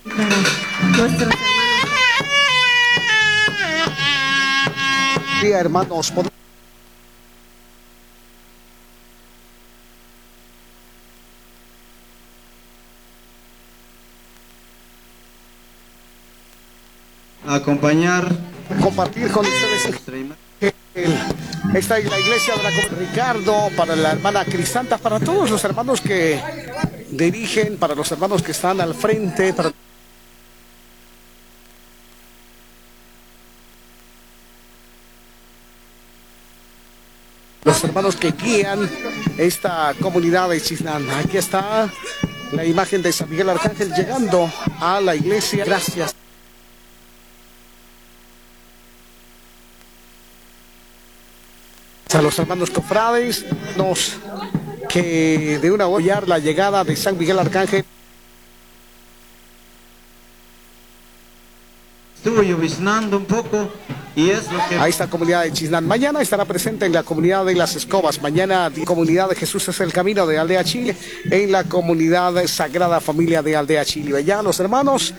para nuestros hermanos. Sí, hermanos, acompañar compartir con ustedes esta es la iglesia de la Comunidad Ricardo, para la hermana Crisanta, para todos los hermanos que dirigen, para los hermanos que están al frente, para los hermanos que guían esta comunidad de Chiznán. Aquí está la imagen de San Miguel Arcángel llegando a la iglesia. Gracias. A los hermanos cofrades, que de una apoyar la llegada de San Miguel Arcángel. Estuvo lloviznando un poco y es lo que... A esta comunidad de Chiznán. Mañana estará presente en la comunidad de Las Escobas. Mañana, comunidad de Jesús es el camino de Aldea Chile, en la comunidad Sagrada Familia de Aldea Chile. Ya los hermanos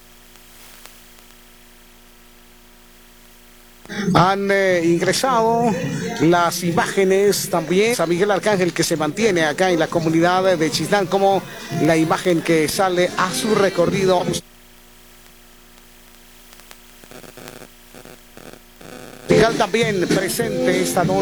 han ingresado las imágenes también. San Miguel Arcángel que se mantiene acá en la comunidad de Chiznán, como la imagen que sale a su recorrido. También presente esta noche.